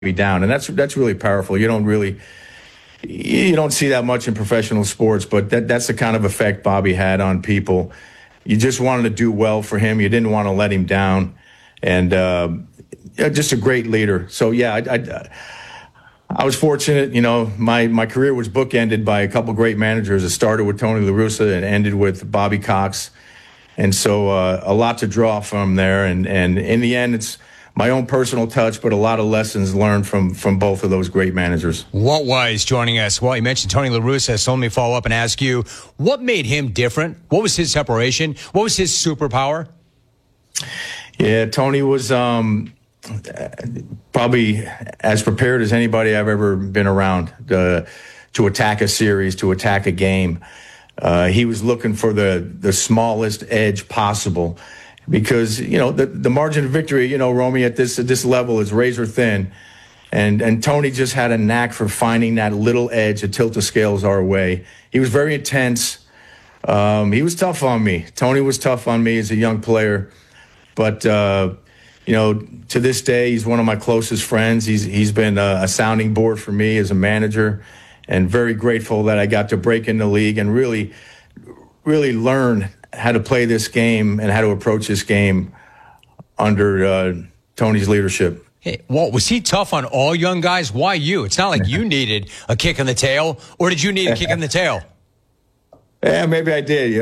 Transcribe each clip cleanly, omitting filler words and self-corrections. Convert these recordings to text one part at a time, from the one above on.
down, and that's really powerful. You don't see that much in professional sports, but that's the kind of effect Bobby had on people. You just wanted to do well for him. You didn't want to let him down, and just a great leader. So yeah, I was fortunate. My career was bookended by a couple great managers. It started with Tony La Russa and ended with Bobby Cox, and so a lot to draw from there. And in the end, it's my own personal touch, but a lot of lessons learned from both of those great managers. Walt Weiss joining us. Well, you mentioned Tony La Russa, so let me follow up and ask you, what made him different? What was his separation? What was his superpower? Yeah, Tony was probably as prepared as anybody I've ever been around to attack a series, to attack a game. He was looking for the smallest edge possible. Because, the margin of victory, Romy, at this level is razor thin. And Tony just had a knack for finding that little edge to tilt the scales our way. He was very intense. He was tough on me. Tony was tough on me as a young player. But, to this day, he's one of my closest friends. He's been a sounding board for me as a manager, and very grateful that I got to break in the league and really, really learn how to play this game and how to approach this game under Tony's leadership. Hey, Walt, was he tough on all young guys? Why you? It's not like you needed a kick in the tail, or did you need a kick in the tail? Yeah, maybe I did,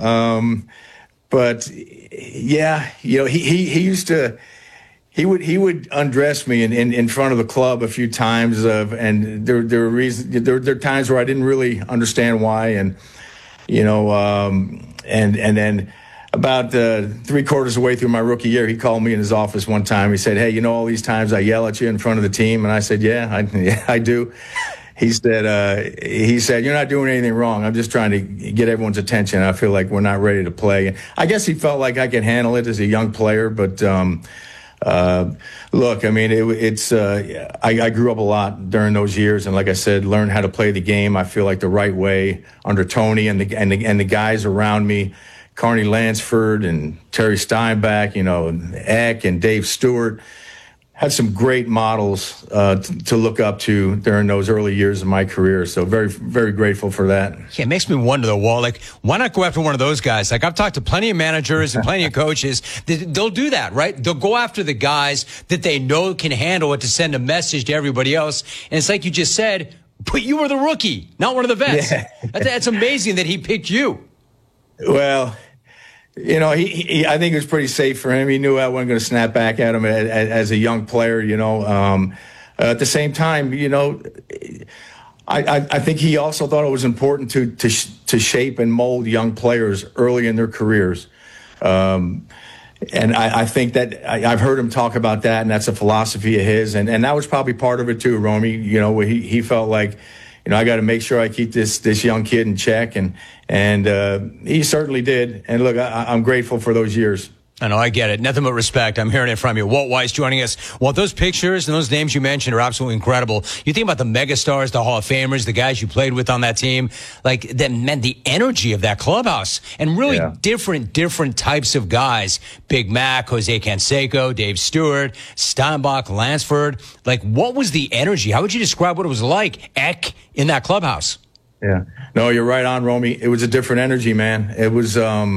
but yeah, he used to. He would undress me in front of the club a few times, and there were reasons. There are times where I didn't really understand why, and And then about 3/4 of the way through my rookie year, he called me in his office one time. He said, "Hey, all these times I yell at you in front of the team?" And I said, "Yeah, I do." He said, "You're not doing anything wrong. I'm just trying to get everyone's attention. I feel like we're not ready to play." And I guess he felt like I could handle it as a young player. But look, I mean, I grew up a lot during those years, and like I said, learned how to play the game. I feel like the right way under Tony and the guys around me, Carney Lansford and Terry Steinbach, Eck and Dave Stewart. Had some great models to look up to during those early years of my career. So very, very grateful for that. Yeah, it makes me wonder, though, Walt, why not go after one of those guys? I've talked to plenty of managers and plenty of coaches. They'll do that, right? They'll go after the guys that they know can handle it to send a message to everybody else. And it's like you just said, but you were the rookie, not one of the vets. Yeah. That's amazing that he picked you. Well, I think it was pretty safe for him. He knew I wasn't going to snap back at him as a young player, At the same time, I think he also thought it was important to shape and mold young players early in their careers. And I think that I've heard him talk about that, and that's a philosophy of his. And that was probably part of it too, Romy, where he felt like, I got to make sure I keep this young kid in check, and he certainly did. And look, I'm grateful for those years. I know, I get it. Nothing but respect. I'm hearing it from you. Walt Weiss joining us. Walt, those pictures and those names you mentioned are absolutely incredible. You think about the megastars, the Hall of Famers, the guys you played with on that team, that meant the energy of that clubhouse, and really different types of guys. Big Mac, Jose Canseco, Dave Stewart, Steinbach, Lansford. What was the energy? How would you describe what it was like, Eck, in that clubhouse? Yeah. No, you're right on, Romy. It was a different energy, man. It was,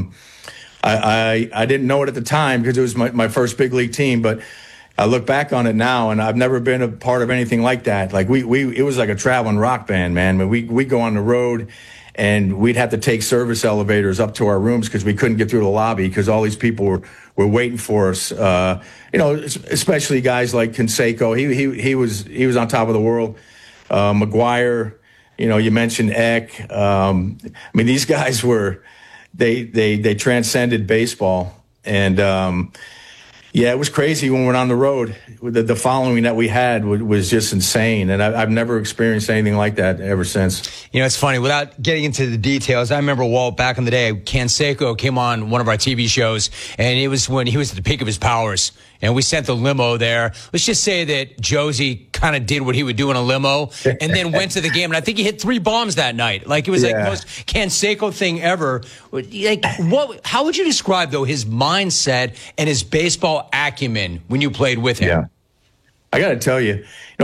I didn't know it at the time because it was my first big league team, but I look back on it now, and I've never been a part of anything like that. It was like a traveling rock band, man. We go on the road, and we'd have to take service elevators up to our rooms because we couldn't get through the lobby because all these people were waiting for us. Especially guys like Canseco. He was on top of the world. McGuire, you mentioned Eck. These guys were. They transcended baseball, and it was crazy when we went on the road. The following that we had was just insane, and I've never experienced anything like that ever since. It's funny. Without getting into the details, I remember, Walt, back in the day, Canseco came on one of our TV shows, and it was when he was at the peak of his powers, and we sent the limo there. Let's just say that Josie kind of did what he would do in a limo, and then went to the game, and I think he hit 3 bombs that night. It was the most Canseco thing ever. How would you describe, though, his mindset and his baseball acumen when you played with him? Yeah. I got to tell you,